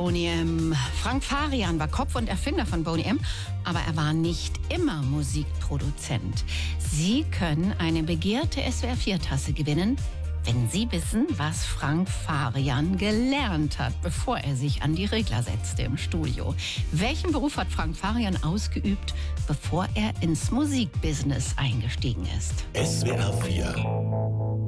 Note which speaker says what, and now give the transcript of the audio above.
Speaker 1: Boney M. Frank Farian war Kopf und Erfinder von Boney M., aber er war nicht immer Musikproduzent. Sie können eine begehrte SWR4-Tasse gewinnen, wenn Sie wissen, was Frank Farian gelernt hat, bevor er sich an die Regler setzte im Studio. Welchen Beruf hat Frank Farian ausgeübt, bevor er ins Musikbusiness eingestiegen ist?
Speaker 2: SWR4